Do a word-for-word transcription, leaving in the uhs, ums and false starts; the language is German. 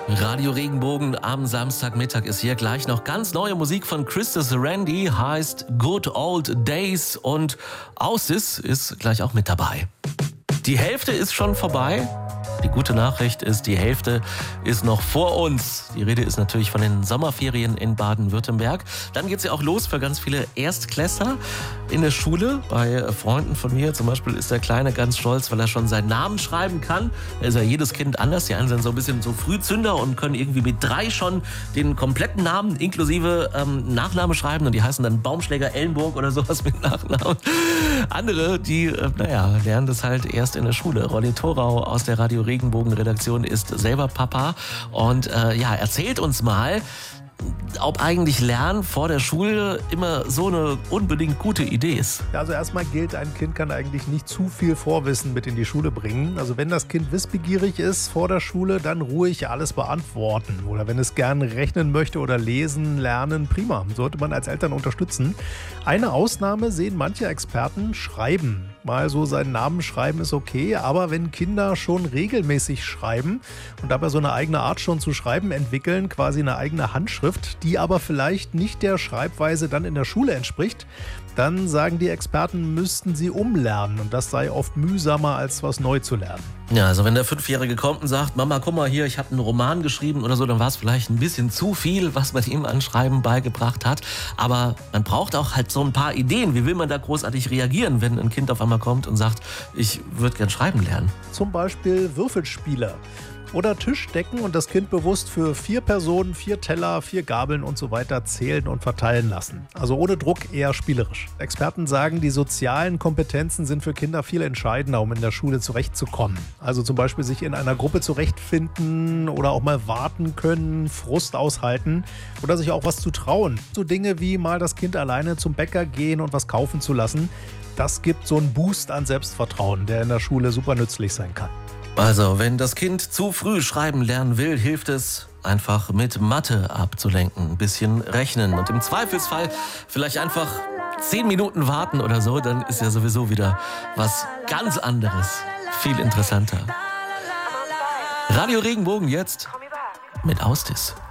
Radio Regenbogen am Samstagmittag ist hier gleich noch ganz neue Musik von Christus Randy, heißt Good Old Days, und Ausis ist gleich auch mit dabei. Die Hälfte ist schon vorbei. Die gute Nachricht ist, die Hälfte ist noch vor uns. Die Rede ist natürlich von den Sommerferien in Baden-Württemberg. Dann geht's ja auch los für ganz viele Erstklässler in der Schule. Bei Freunden von mir zum Beispiel ist der Kleine ganz stolz, weil er schon seinen Namen schreiben kann. Da ist ja jedes Kind anders. Die einen sind so ein bisschen so Frühzünder und können irgendwie mit drei schon den kompletten Namen inklusive ähm, Nachname schreiben. Und die heißen dann Baumschläger Ellenburg oder sowas mit Nachnamen. Andere, die, äh, naja, lernen das halt erst in der Schule. Rolli Thorau aus der Radio Regenbogen-Redaktion ist selber Papa und äh, ja, erzählt uns mal, ob eigentlich Lernen vor der Schule immer so eine unbedingt gute Idee ist. Ja, also erstmal gilt, ein Kind kann eigentlich nicht zu viel Vorwissen mit in die Schule bringen. Also wenn das Kind wissbegierig ist vor der Schule, dann ruhig alles beantworten. Oder wenn es gern rechnen möchte oder lesen, lernen, prima. Sollte man als Eltern unterstützen. Eine Ausnahme sehen manche Experten: Schreiben. Mal so seinen Namen schreiben ist okay, aber wenn Kinder schon regelmäßig schreiben und dabei so eine eigene Art schon zu schreiben entwickeln, quasi eine eigene Handschrift, die aber vielleicht nicht der Schreibweise dann in der Schule entspricht, dann sagen die Experten, müssten sie umlernen, und das sei oft mühsamer, als was neu zu lernen. Ja, also wenn der Fünfjährige kommt und sagt, Mama, guck mal hier, ich habe einen Roman geschrieben oder so, dann war es vielleicht ein bisschen zu viel, was man ihm an Schreiben beigebracht hat. Aber man braucht auch halt so ein paar Ideen. Wie will man da großartig reagieren, wenn ein Kind auf einmal kommt und sagt, ich würde gern schreiben lernen? Zum Beispiel Würfelspiele. Oder Tischdecken und das Kind bewusst für vier Personen, vier Teller, vier Gabeln und so weiter zählen und verteilen lassen. Also ohne Druck, eher spielerisch. Experten sagen, die sozialen Kompetenzen sind für Kinder viel entscheidender, um in der Schule zurechtzukommen. Also zum Beispiel sich in einer Gruppe zurechtfinden oder auch mal warten können, Frust aushalten oder sich auch was zu trauen. So Dinge wie mal das Kind alleine zum Bäcker gehen und was kaufen zu lassen. Das gibt so einen Boost an Selbstvertrauen, der in der Schule super nützlich sein kann. Also, wenn das Kind zu früh schreiben lernen will, hilft es, einfach mit Mathe abzulenken, ein bisschen rechnen und im Zweifelsfall vielleicht einfach zehn Minuten warten oder so, dann ist ja sowieso wieder was ganz anderes, viel interessanter. Radio Regenbogen jetzt mit Ausis.